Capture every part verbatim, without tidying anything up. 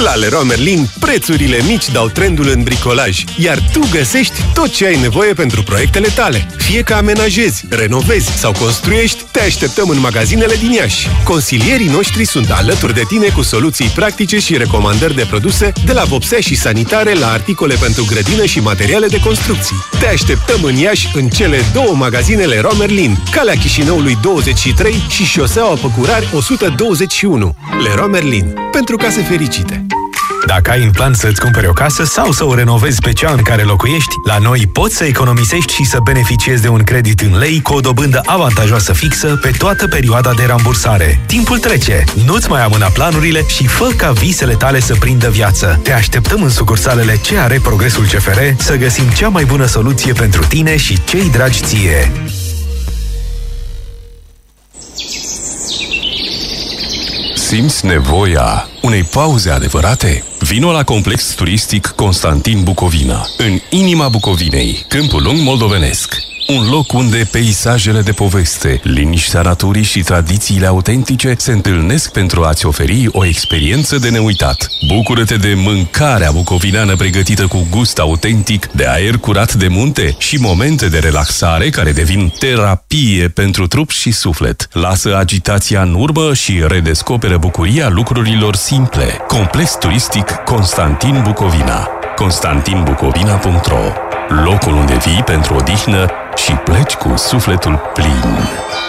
La Leroy Merlin, prețurile mici dau trendul în bricolaj, iar tu găsești tot ce ai nevoie pentru proiectele tale. Fie că amenajezi, renovezi sau construiești, te așteptăm în magazinele din Iași. Consilierii noștri sunt alături de tine cu soluții practice și recomandări de produse, de la vopsea și sanitare la articole pentru grădină și materiale de construcții. Te așteptăm în Iași în cele două magazine Leroy Merlin, Calea Chișinăului douăzeci și trei și Șoseaua Păcurari o sută douăzeci și unu. Leroy Merlin. Pentru case fericite. Dacă ai în plan să-ți cumperi o casă sau să o renovezi pe cea în care locuiești, la noi poți să economisești și să beneficiezi de un credit în lei cu o dobândă avantajoasă fixă pe toată perioada de rambursare. Timpul trece, nu-ți mai amâna planurile și fă ca visele tale să prindă viață. Te așteptăm în sucursalele C R Progresul C F R să găsim cea mai bună soluție pentru tine și cei dragi ție. Simți nevoia unei pauze adevărate? Vino la Complex Turistic Constantin Bucovina, în inima Bucovinei, Câmpul Lung moldovenesc. Un loc unde peisajele de poveste, liniștea naturii și tradițiile autentice se întâlnesc pentru a-ți oferi o experiență de neuitat. Bucură-te de mâncarea bucovineană pregătită cu gust autentic, de aer curat de munte și momente de relaxare care devin terapie pentru trup și suflet. Lasă agitația în urmă și redescoperă bucuria lucrurilor simple. Complex Turistic Constantin Bucovina. constantin bucovina punct ro. Locul unde vii pentru odihnă și pleci cu sufletul plin.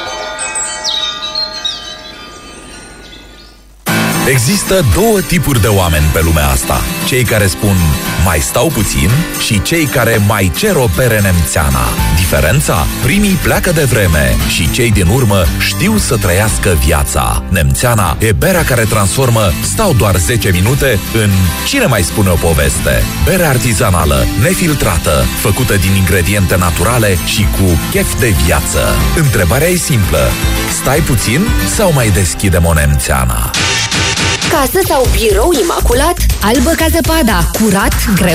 Există două tipuri de oameni pe lumea asta. Cei care spun mai stau puțin și cei care mai cer o bere nemțeana. Diferența? Primii pleacă de vreme și cei din urmă știu să trăiască viața. Nemțeana e berea care transformă stau doar zece minute în cine mai spune o poveste. Bere artizanală, nefiltrată, făcută din ingrediente naturale și cu chef de viață. Întrebarea e simplă. Stai puțin sau mai deschidem o nemțeana? Casă sau birou imaculat? Albă ca zăpada, curat, greu